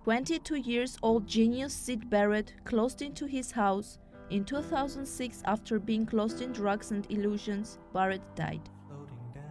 22-year-old genius Syd Barrett closed into his house. In 2006, after being closed in drugs and illusions, Barrett died.